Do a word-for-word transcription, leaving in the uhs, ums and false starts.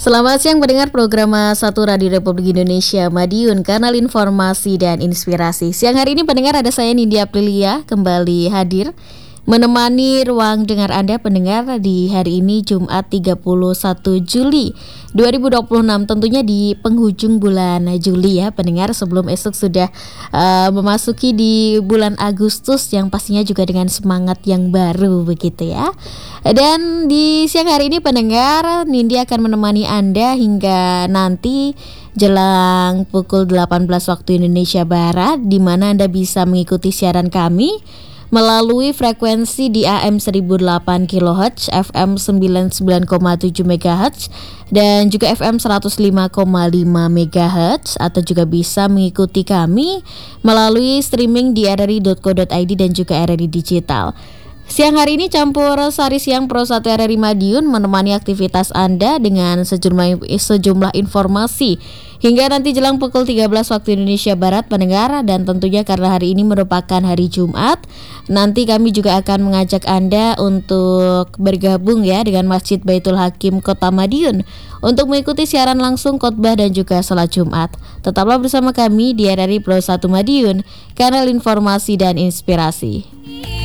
Selamat siang pendengar program satu Radio Republik Indonesia Madiun, kanal informasi dan inspirasi. Siang hari ini pendengar ada saya Nindya Aprilia kembali hadir menemani ruang dengar Anda pendengar di hari ini Jumat tiga puluh satu Juli dua ribu dua puluh enam, tentunya di penghujung bulan Juli ya pendengar, sebelum esok sudah uh, memasuki di bulan Agustus yang pastinya juga dengan semangat yang baru begitu ya. Dan di siang hari ini pendengar, Nindi akan menemani Anda hingga nanti jelang pukul delapan belas waktu Indonesia Barat, di mana Anda bisa mengikuti siaran kami melalui frekuensi di A M seribu delapan kilohertz, F M sembilan puluh sembilan koma tujuh megahertz, dan juga F M seratus lima koma lima megahertz, atau juga bisa mengikuti kami melalui streaming di r r i dot co dot i d dan juga R R I Digital. Siang hari ini campur sari siang Pro satu R R I Madiun menemani aktivitas Anda dengan sejumlah, sejumlah informasi hingga nanti jelang pukul tiga belas waktu Indonesia Barat pendengar. Dan tentunya karena hari ini merupakan hari Jumat, nanti kami juga akan mengajak Anda untuk bergabung ya dengan Masjid Baitul Hakim Kota Madiun untuk mengikuti siaran langsung khotbah dan juga salat Jumat. Tetaplah bersama kami di R R I Pro satu Madiun, kanal informasi dan inspirasi.